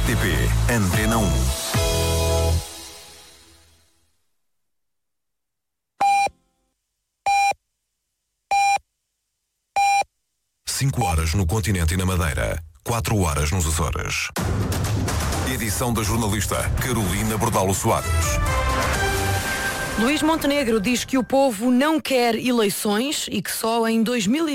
RTP Antena 1. Cinco horas no continente e na Madeira, 4 horas nos Açores. Edição da jornalista Carolina Bordalo Soares. Luís Montenegro diz que o povo não quer eleições e que só em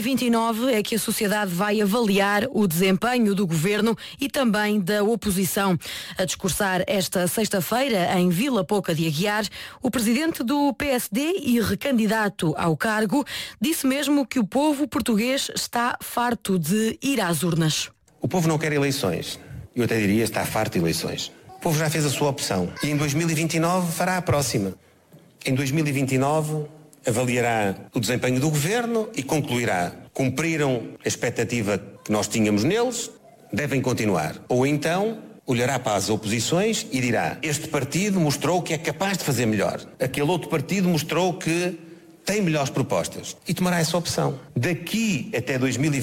2029 é que a sociedade vai avaliar o desempenho do governo e também da oposição. A discursar esta sexta-feira em Vila Pouca de Aguiar, o presidente do PSD e recandidato ao cargo disse mesmo que o povo português está farto de ir às urnas. O povo não quer eleições. Eu até diria está farto de eleições. O povo já fez a sua opção e em 2029 fará a próxima. Em 2029 avaliará o desempenho do governo e concluirá: cumpriram a expectativa que nós tínhamos neles, devem continuar. Ou então olhará para as oposições e dirá: este partido mostrou que é capaz de fazer melhor. Aquele outro partido mostrou que tem melhores propostas. E tomará essa opção. Daqui até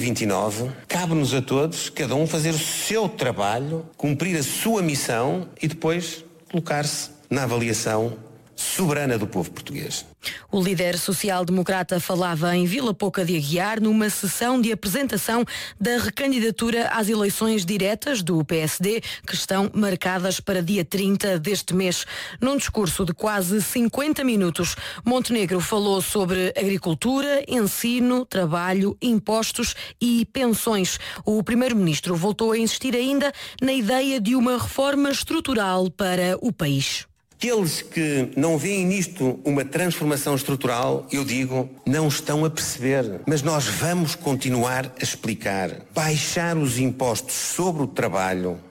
2029, cabe-nos a todos, cada um fazer o seu trabalho, cumprir a sua missão e depois colocar-se na avaliação soberana do povo português. O líder social-democrata falava em Vila Pouca de Aguiar numa sessão de apresentação da recandidatura às eleições diretas do PSD, que estão marcadas para dia 30 deste mês. Num discurso de quase 50 minutos, Montenegro falou sobre agricultura, ensino, trabalho, impostos e pensões. O primeiro-ministro voltou a insistir ainda na ideia de uma reforma estrutural para o país. Aqueles que não veem nisto uma transformação estrutural, eu digo, não estão a perceber. Mas nós vamos continuar a explicar. Baixar os impostos sobre o trabalho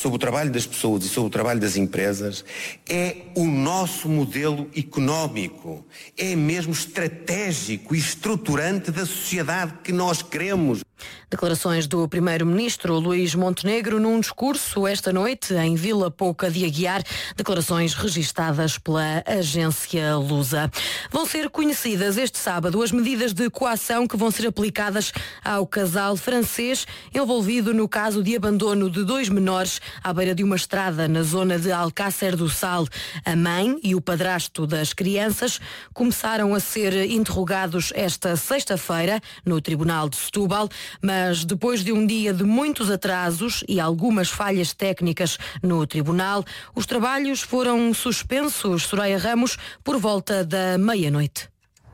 das pessoas e sobre o trabalho das empresas, é o nosso modelo económico. É mesmo estratégico e estruturante da sociedade que nós queremos. Declarações do primeiro-ministro Luís Montenegro num discurso esta noite em Vila Pouca de Aguiar, declarações registadas pela agência Lusa. Vão ser conhecidas este sábado as medidas de coação que vão ser aplicadas ao casal francês envolvido no caso de abandono de 2 menores à beira de uma estrada na zona de Alcácer do Sal. A mãe e o padrasto das crianças começaram a ser interrogados esta sexta-feira no Tribunal de Setúbal, mas depois de um dia de muitos atrasos e algumas falhas técnicas no tribunal, os trabalhos foram suspensos, Soraya Ramos, por volta da meia-noite.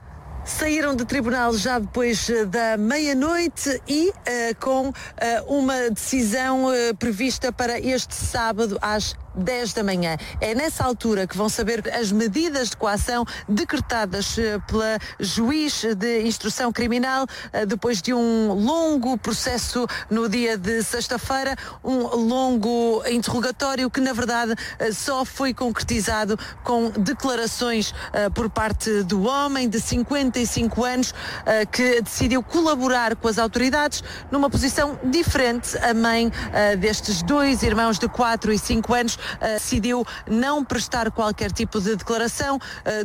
Saíram do tribunal já depois da meia-noite e com uma decisão prevista para este sábado às 10 da manhã. É nessa altura que vão saber as medidas de coação decretadas pela juiz de instrução criminal depois de um longo processo no dia de sexta-feira, um longo interrogatório que na verdade só foi concretizado com declarações por parte do homem de 55 anos que decidiu colaborar com as autoridades numa posição diferente. A mãe destes 2 irmãos de 4 e 5 anos decidiu não prestar qualquer tipo de declaração,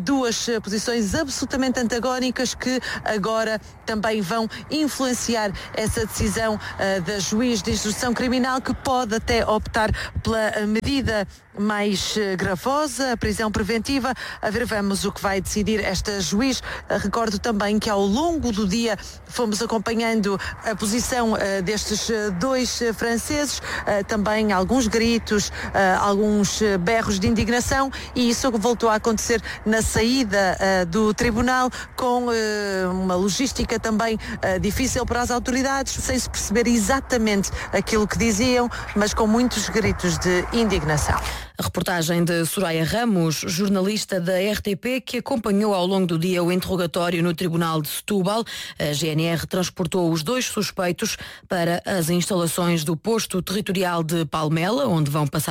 2 posições absolutamente antagónicas que agora também vão influenciar essa decisão da juiz de instrução criminal, que pode até optar pela medida mais gravosa, a prisão preventiva. A ver, vamos o que vai decidir esta juiz. Recordo também que ao longo do dia fomos acompanhando a posição destes 2 franceses, também alguns gritos, alguns berros de indignação, e isso voltou a acontecer na saída do tribunal, com uma logística também difícil para as autoridades, sem se perceber exatamente aquilo que diziam, mas com muitos gritos de indignação. A reportagem de Soraya Ramos, jornalista da RTP, que acompanhou ao longo do dia o interrogatório no Tribunal de Setúbal. A GNR transportou os 2 suspeitos para as instalações do posto territorial de Palmela, onde vão passar a noite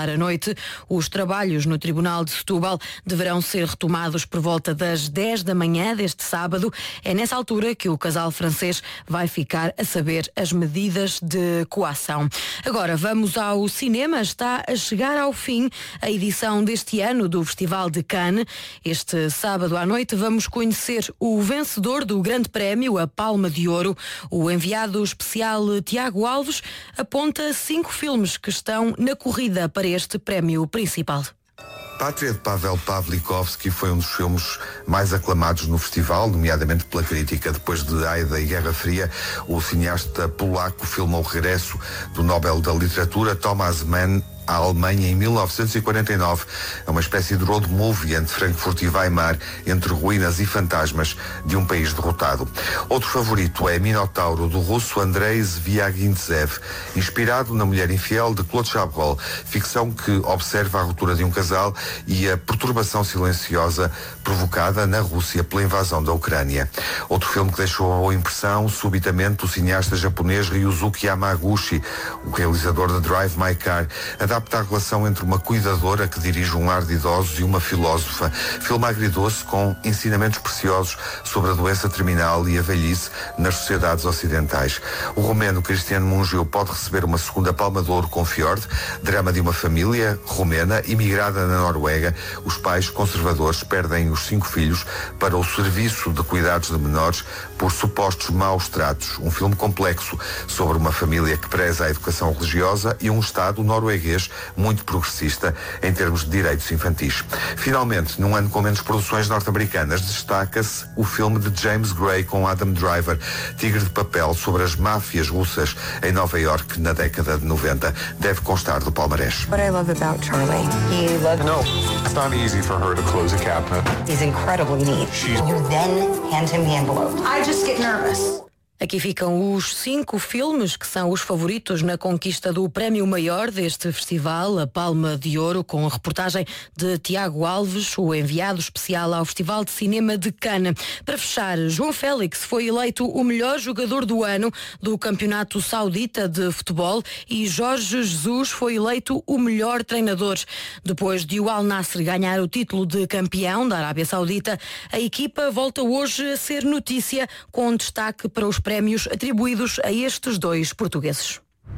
noite. Os trabalhos no Tribunal de Setúbal deverão ser retomados por volta das 10 da manhã deste sábado. É nessa altura que o casal francês vai ficar a saber as medidas de coação. Agora vamos ao cinema. Está a chegar ao fim a edição deste ano do Festival de Cannes. Este sábado à noite vamos conhecer o vencedor do Grande Prémio, a Palma de Ouro. O enviado especial Tiago Alves aponta 5 filmes que estão na corrida para este prémio principal. Pátria, de Pavel Pawlikowski, foi um dos filmes mais aclamados no festival, nomeadamente pela crítica. Depois de Aida e Guerra Fria, o cineasta polaco filma o regresso do Nobel da Literatura, Thomas Mann, à Alemanha em 1949. É uma espécie de road movie entre Frankfurt e Weimar, entre ruínas e fantasmas de um país derrotado. Outro favorito é Minotauro, do russo Andrei Zvyagintsev, inspirado na Mulher Infiel de Claude Chabrol, ficção que observa a ruptura de um casal e a perturbação silenciosa provocada na Rússia pela invasão da Ucrânia. Outro filme que deixou a impressão subitamente o cineasta japonês Ryusuke Yamaguchi, o realizador de Drive My Car, adapta a relação entre uma cuidadora que dirige um lar de idosos e uma filósofa. Filme agridoce com ensinamentos preciosos sobre a doença terminal e a velhice nas sociedades ocidentais. O romeno Cristiano Mungiu pode receber uma segunda Palma de Ouro com Fjord, drama de uma família romena imigrada na Noruega. Os pais conservadores perdem os 5 filhos para o serviço de cuidados de menores por supostos maus tratos. Um filme complexo sobre uma família que preza a educação religiosa e um Estado norueguês muito progressista em termos de direitos infantis. Finalmente, num ano com menos produções norte-americanas, destaca-se o filme de James Gray com Adam Driver, Tigre de Papel, sobre as máfias russas em Nova York na década de 90. Deve constar do palmarés. What I love about Charlie, he loves... No, it's not easy for her to close a cabinet. He's incredibly neat. You then hand him the envelope. I just get nervous. Aqui ficam os 5 filmes que são os favoritos na conquista do prémio maior deste festival, a Palma de Ouro, com a reportagem de Tiago Alves, o enviado especial ao Festival de Cinema de Cannes. Para fechar, João Félix foi eleito o melhor jogador do ano do Campeonato Saudita de Futebol e Jorge Jesus foi eleito o melhor treinador. Depois de o Al Nassr ganhar o título de campeão da Arábia Saudita, a equipa volta hoje a ser notícia, com destaque para os prémios atribuídos a estes 2 portugueses.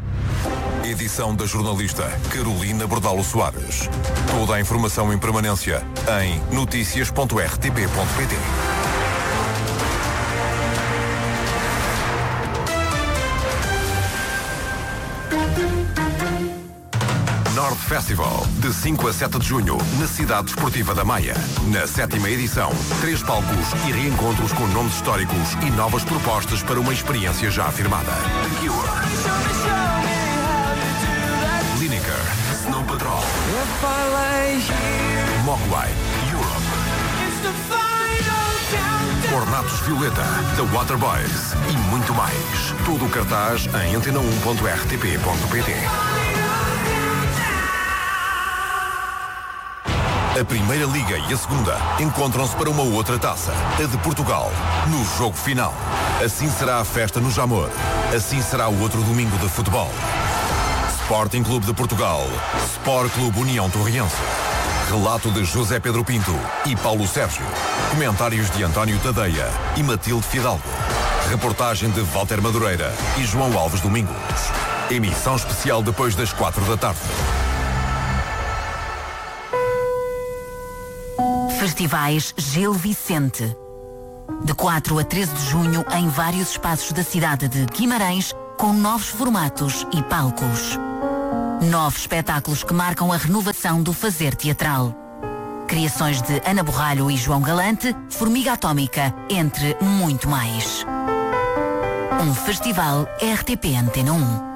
Edição da jornalista Carolina Bordalo Soares. Toda a informação em permanência em noticias.rtp.pt. Nord Festival, de 5 a 7 de junho, na Cidade Desportiva da Maia. Na 7ª edição, 3 palcos e reencontros com nomes históricos e novas propostas para uma experiência já afirmada. Lineker, Snow Patrol, Mogwai, Europe, Ornatos Violeta, The Waterboys e muito mais. Todo o cartaz em antena1.rtp.pt. A Primeira Liga e a Segunda encontram-se para uma outra taça, a de Portugal, no jogo final. Assim será a festa no Jamor. Assim será o outro domingo de futebol. Sporting Clube de Portugal, Sport Clube União Torriense. Relato de José Pedro Pinto e Paulo Sérgio. Comentários de António Tadeia e Matilde Fidalgo. Reportagem de Walter Madureira e João Alves Domingos. Emissão especial depois das 4 da tarde. Festivais Gil Vicente. De 4 a 13 de junho em vários espaços da cidade de Guimarães, com novos formatos e palcos. 9 espetáculos que marcam a renovação do fazer teatral. Criações de Ana Borralho e João Galante, Formiga Atómica, entre muito mais. Um festival RTP Antena 1.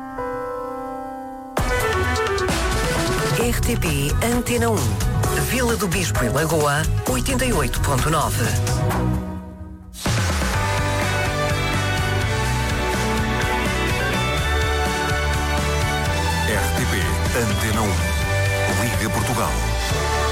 RTP Antena 1. Vila do Bispo e Lagoa, 88.9. RTP Antena 1. Liga Portugal.